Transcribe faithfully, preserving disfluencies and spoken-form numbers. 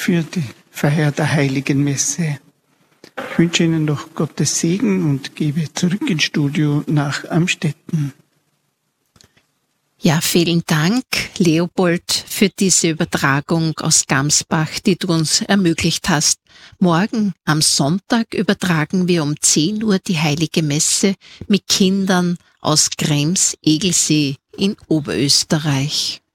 für die Feier der Heiligen Messe. Ich wünsche Ihnen noch Gottes Segen und gebe zurück ins Studio nach Amstetten. Ja, vielen Dank, Leopold, für diese Übertragung aus Gamsbach, die du uns ermöglicht hast. Morgen, am Sonntag, übertragen wir um zehn Uhr die Heilige Messe mit Kindern aus Krems-Egelsee in Oberösterreich.